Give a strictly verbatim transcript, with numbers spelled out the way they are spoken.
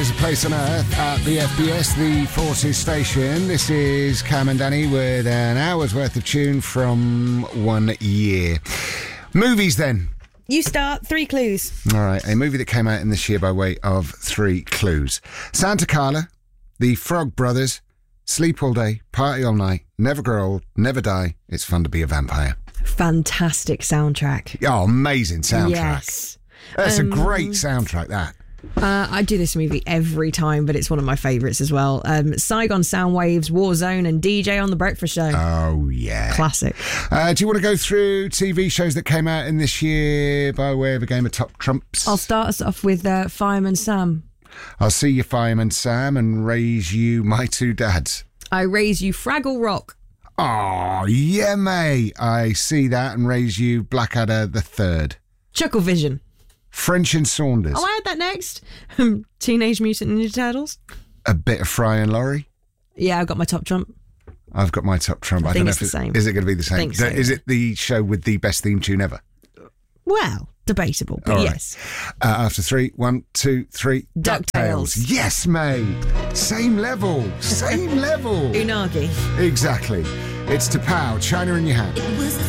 is a place on earth at the F B S, the Forces Station. This is Cam and Danny with an hour's worth of tune from one year. Movies then. You start. Three clues. All right, a movie that came out in this year by way of three clues. Santa Carla, The Frog Brothers, Sleep All Day, Party All Night, Never Grow Old, Never Die, It's Fun to Be a Vampire. Fantastic soundtrack. Oh, amazing soundtrack. Yes. That's Um, a great soundtrack, that. Uh, I do this movie every time, but it's one of my favourites as well. Um, Saigon Soundwaves, Warzone, and D J on The Breakfast Show. Oh, yeah. Classic. Uh, do you want to go through T V shows that came out in this year by way of a game of Top Trumps? I'll start us off with uh, Fireman Sam. I'll see you, Fireman Sam, and raise you My Two Dads. I raise you Fraggle Rock. Oh, yeah, mate. I see that and raise you Blackadder the Third. Chuckle Vision. French and Saunders. Oh, I had that next. Teenage Mutant Ninja Turtles. A bit of Fry and Laurie. Yeah, I've got my top trump. I've got my top trump. I, I think don't know it's if the it, same. Is it going to be the same? I think so, Is yeah. it the show with the best theme tune ever? Well, debatable, but All right. yes. Uh, after three, one, two, three. DuckTales. Yes, mate. Same level. Same level. Unagi. Exactly. It's to pow. China in your hand. It was